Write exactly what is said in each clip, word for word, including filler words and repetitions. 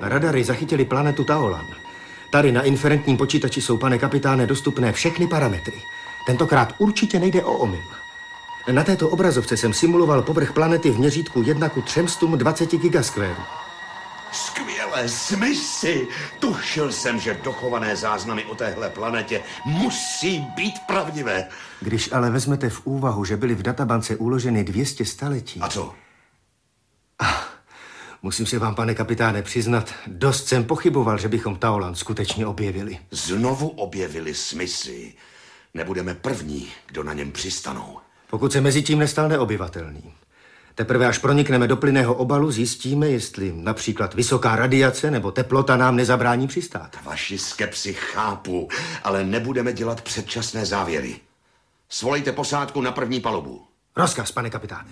Radary zachytili planetu Taolan. Tady na inferentním počítači jsou, pane kapitáne, dostupné všechny parametry. Tentokrát určitě nejde o omyl. Na této obrazovce jsem simuloval povrch planety v měřítku jedna ku třem stům dvaceti gigaskvérů. Skvělé, smysly! Tušil jsem, že dochované záznamy o téhle planetě musí být pravdivé. Když ale vezmete v úvahu, že byly v databance uloženy dvě stě staletí... A co? Ah, musím se vám, pane kapitáne, přiznat, dost jsem pochyboval, že bychom Taolan skutečně objevili. Znovu objevili smysly. Nebudeme první, kdo na něm přistanou. Pokud se mezi tím nestal neobyvatelný. Teprve až pronikneme do plynného obalu, zjistíme, jestli například vysoká radiace nebo teplota nám nezabrání přistát. Vaši skepsi chápu, ale nebudeme dělat předčasné závěry. Svolejte posádku na první palubu. Rozkaz, pane kapitáne.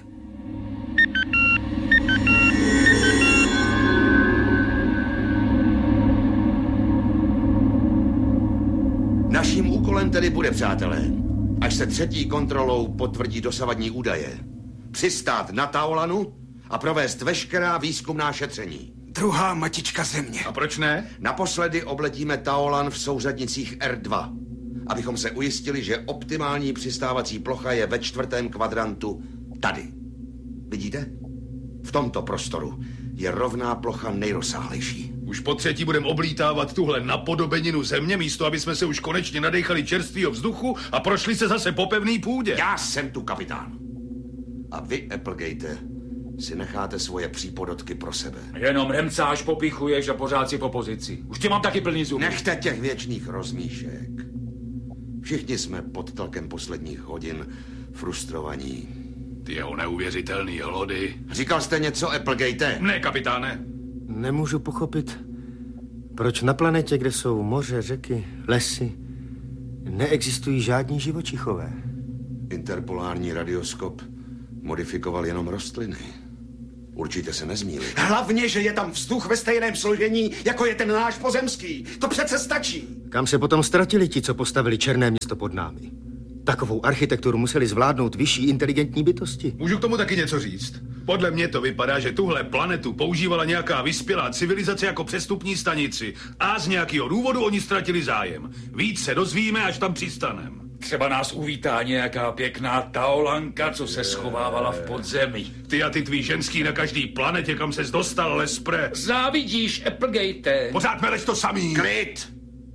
Naším úkolem tedy bude, přátelé, až se třetí kontrolou potvrdí dosavadní údaje, přistát na Taolanu a provést veškerá výzkumná šetření. Druhá matička země. A proč ne? Naposledy obletíme Taolan v souřadnicích R dva, abychom se ujistili, že optimální přistávací plocha je ve čtvrtém kvadrantu tady. Vidíte? V tomto prostoru je rovná plocha nejrozsáhlejší. Už po třetí budeme oblítávat tuhle napodobeninu země, místo aby jsme se už konečně nadechali čerstvýho vzduchu a prošli se zase po pevný půdě. Já jsem tu kapitán. A vy, Applegate, si necháte svoje přípodotky pro sebe. Jenom remcáš, popichuješ a pořád si v opozici. Už tě mám taky plný zuby. Nechte těch věčných rozmíšek. Všichni jsme pod tlakem posledních hodin frustrovaní. Ty jeho neuvěřitelný hlody. Říkal jste něco, Applegate? Ne, kapitáne. Nemůžu pochopit, proč na planetě, kde jsou moře, řeky, lesy, neexistují žádní živočichové. Interpolární radioskop modifikoval jenom rostliny. Určitě se nezmýlil. Hlavně, že je tam vzduch ve stejném složení, jako je ten náš pozemský. To přece stačí. Kam se potom ztratili ti, co postavili černé město pod námi? Takovou architekturu museli zvládnout vyšší inteligentní bytosti. Můžu k tomu taky něco říct? Podle mě to vypadá, že tuhle planetu používala nějaká vyspělá civilizace jako přestupní stanici a z nějakého důvodu oni ztratili zájem. Víc se dozvíme, až tam přistanem. Třeba nás uvítá nějaká pěkná Taolanka, co se schovávala v podzemí. Ty a ty tvý ženský na každý planetě, kam ses dostal, Lespre. Závidíš, Applegate. Pořád meleš to samý. Klid!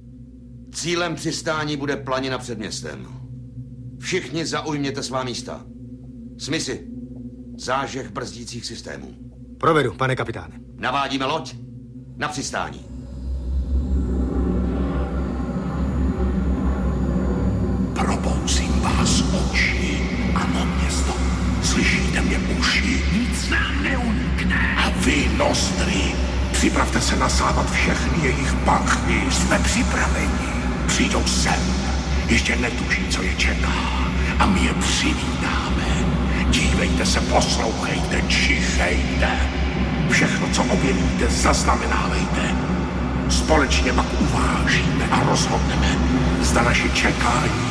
Cílem přistání bude planina před městem. Všichni zaujměte svá místa. Smysly, zážeh brzdících systémů. Provedu, pane kapitáne. Navádíme loď na přistání. Probouzím vás oči, ano město, slyšíte mě uši, nic nám neunikne. A vy, nostry, připravte se nasávat všechny jejich pachy. Jsme připraveni, přijdou sem, ještě netuší, co je čeká a my je přivítáme. Dívejte se, poslouchejte, čichejte. Všechno, co objevíte, zaznamenávejte. Společně pak uvážíme a rozhodneme, zda naše čekání